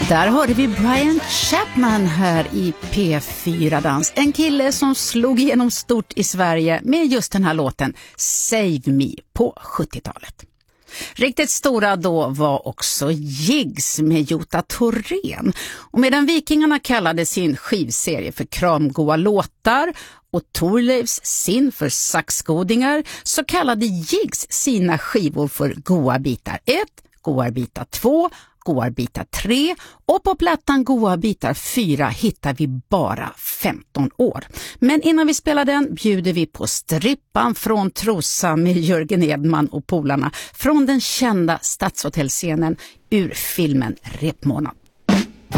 Där hörde vi Brian Chapman här i P4-dans. En kille som slog igenom stort i Sverige med just den här låten Save Me på 70-talet. Riktigt stora då var också Jigs med Jota Thorén. Och medan Vikingarna kallade sin skivserie för Kramgoa låtar och Thorleifs sin för Saxgodingar, så kallade Jigs sina skivor för Goa bitar 1, Goa bitar 2, Goa bitar 3 och på plattan Goa bitar 4 hittar vi bara 15 år. Men innan vi spelar den bjuder vi på Strippan från Trosa med Jörgen Edman och polarna från den kända Stadshotellscenen ur filmen Repmånad.